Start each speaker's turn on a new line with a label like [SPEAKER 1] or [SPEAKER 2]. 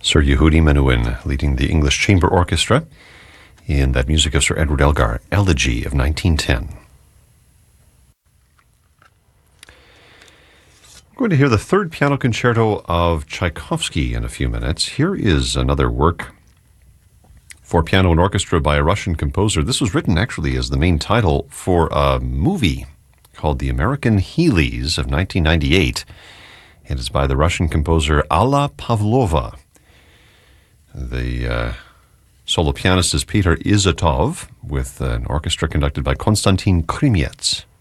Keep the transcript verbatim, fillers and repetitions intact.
[SPEAKER 1] Sir Yehudi Menuhin leading the English Chamber Orchestra in that music of Sir Edward Elgar, Elegy of nineteen ten. We're going to hear the third piano concerto of Tchaikovsky in a few minutes. Here is another work for piano and orchestra by a Russian composer. This was written actually as the main title for a movie called The American Healey's of nineteen ninety-eight. It is by the Russian composer Alla Pavlova. The uh, solo pianist is Peter Izotov, with an orchestra conducted by Konstantin Krymets.